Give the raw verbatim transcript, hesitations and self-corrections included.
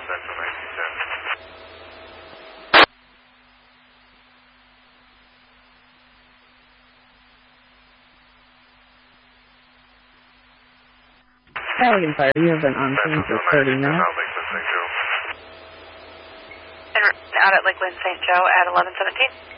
Central nineteen ten. Pelican Fire, you have been on scene for thirty minutes. Lakeland Saint Joe. And out at Lakeland Saint Joe at eleven seventeen.